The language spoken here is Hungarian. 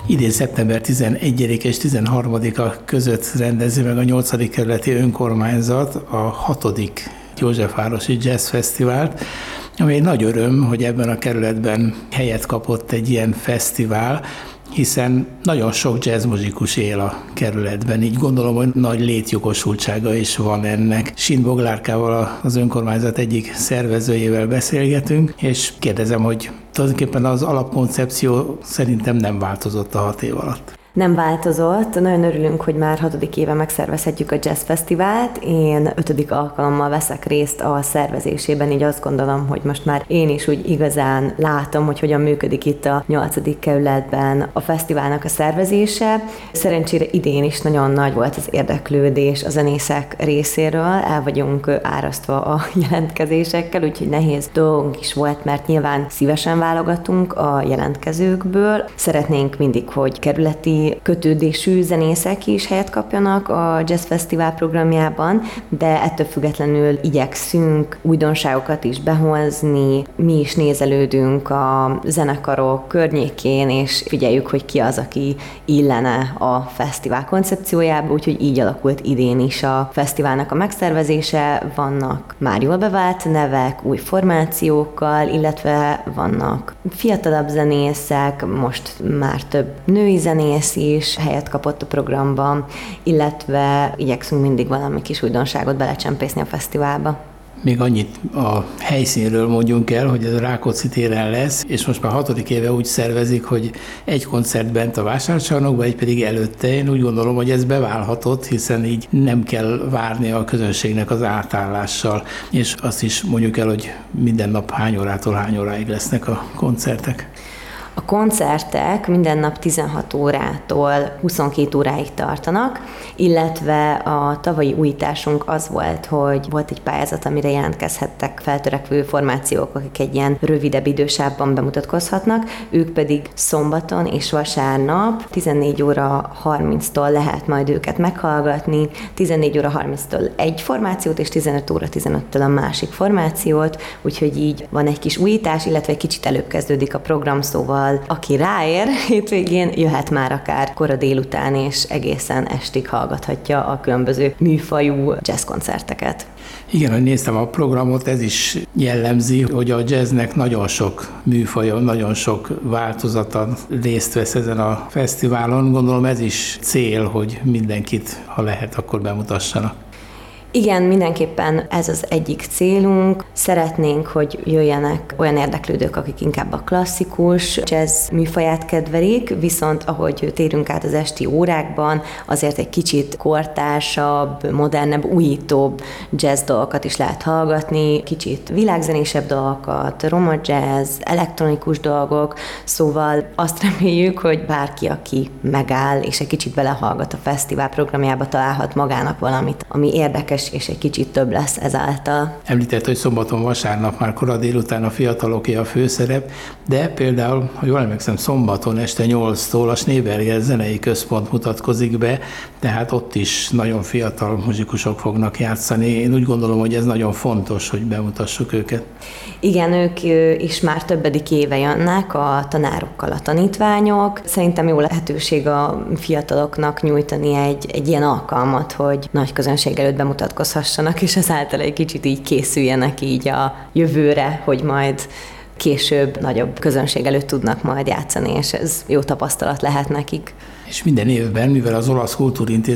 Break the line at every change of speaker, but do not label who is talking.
Idén szeptember 11 és 13-a között rendezi meg a 8. kerületi önkormányzat a 6. Józsefvárosi Jazz Fesztivált, ami egy nagy öröm, hogy ebben a kerületben helyet kapott egy ilyen fesztivál, hiszen nagyon sok jazzmuzikus él a kerületben, így gondolom, hogy nagy létjogosultsága is van ennek. Sin Boglárkával, az önkormányzat egyik szervezőjével beszélgetünk, és kérdezem, hogy tulajdonképpen az alapkoncepció szerintem nem változott a 6 év alatt.
Nem változott, nagyon örülünk, hogy már 6. éve megszervezhetjük a Jazz Fesztivált. Én 5. alkalommal veszek részt a szervezésében, így azt gondolom, hogy most már én is úgy igazán látom, hogy hogyan működik itt a 8. kerületben a fesztiválnak a szervezése. Szerencsére idén is nagyon nagy volt az érdeklődés a zenészek részéről, el vagyunk árasztva a jelentkezésekkel, úgyhogy nehéz dolgunk is volt, mert nyilván szívesen válogatunk a jelentkezőkből. Szeretnénk mindig, hogy kerületi kötődésű zenészek is helyet kapjanak a Jazz Fesztivál programjában, de ettől függetlenül igyekszünk újdonságokat is behozni. Mi is nézelődünk a zenekarok környékén, és figyeljük, hogy ki az, aki illene a fesztivál koncepciójába, úgyhogy így alakult idén is a fesztiválnak a megszervezése. Vannak már jól bevált nevek, új formációkkal, illetve vannak fiatalabb zenészek, most már több női zenész is helyet kapott a programban, illetve igyekszünk mindig valami kis újdonságot belecsempészni a fesztiválba.
Még annyit a helyszínről mondjunk el, hogy ez a Rákóczi téren lesz, és most már 6. éve úgy szervezik, hogy egy koncert bent a vásárcsarnokban, egy pedig előtte. Én úgy gondolom, hogy ez beválhatott, hiszen így nem kell várni a közönségnek az átállással, és azt is mondjuk el, hogy minden nap hány órától hány óráig lesznek a koncertek.
A koncertek minden nap 16 órától 22 óráig tartanak, illetve a tavalyi újításunk az volt, hogy volt egy pályázat, amire jelentkezhettek feltörekvő formációk, akik egy ilyen rövidebb idősávban bemutatkozhatnak, ők pedig szombaton és vasárnap 14 óra 30-tól lehet majd őket meghallgatni, 14 óra 30-től egy formációt, és 15 óra 15-től a másik formációt, úgyhogy így van egy kis újítás, illetve egy kicsit előbb kezdődik a program, szóval aki ráér hétvégén, jöhet már akár kora délután, és egészen estig hallgathatja a különböző műfajú jazzkoncerteket.
Igen, hogy néztem a programot, ez is jellemzi, hogy a jazznek nagyon sok műfaja, nagyon sok változata részt vesz ezen a fesztiválon. Gondolom ez is cél, hogy mindenkit, ha lehet, akkor bemutassanak.
Igen, mindenképpen ez az egyik célunk. Szeretnénk, hogy jöjjenek olyan érdeklődők, akik inkább a klasszikus jazz műfaját kedvelik, viszont ahogy térünk át az esti órákban, azért egy kicsit kortársabb, modernebb, újítóbb jazz dolgokat is lehet hallgatni, kicsit világzenésebb dolgokat, roma jazz, elektronikus dolgok, szóval azt reméljük, hogy bárki, aki megáll és egy kicsit belehallgat a fesztivál programjába, találhat magának valamit, ami érdekes, és egy kicsit több lesz ezáltal.
Említett, hogy szombaton, vasárnap már kora délután a fiataloké a főszerep, de például, ha jól emlékszem, szombaton este 8-tól a Schneeberger Zenei Központ mutatkozik be, tehát ott is nagyon fiatal muzsikusok fognak játszani. Én úgy gondolom, hogy ez nagyon fontos, hogy bemutassuk őket.
Igen, ők is már többedik éve jönnek a tanárokkal a tanítványok. Szerintem jó lehetőség a fiataloknak nyújtani egy ilyen alkalmat, hogy nagy közönség előtt bemutatkozhassanak, és ezáltal egy kicsit így készüljenek így a jövőre, hogy majd később nagyobb közönség előtt tudnak majd játszani, és ez jó tapasztalat lehet nekik.
És minden évben, mivel az Olasz Kultúrintézet